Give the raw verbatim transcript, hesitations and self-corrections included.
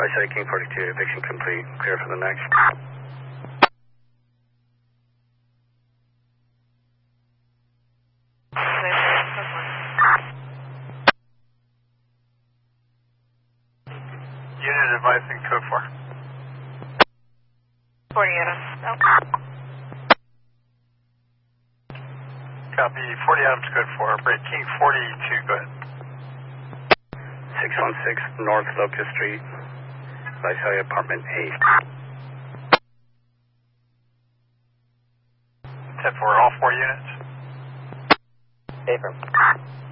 Visalia King forty-two, eviction complete. Clear for the next. Unit advising code four. forty Adams. Oh. Copy, forty Adams code four. Break King forty-two, go ahead. six one six North Locust Street, Visalia Apartment A. ten four, all four units. Affirm.